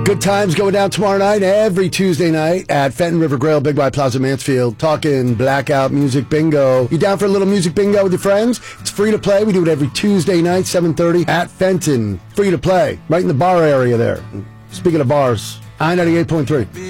Good times going down tomorrow night, every Tuesday night at Fenton River Grill, Big Y Plaza, Mansfield, talking blackout music bingo. You down for a little music bingo with your friends? It's free to play. We do it every Tuesday night, 7:30 at Fenton. Free to play, right in the bar area there. Speaking of bars, I-98.3.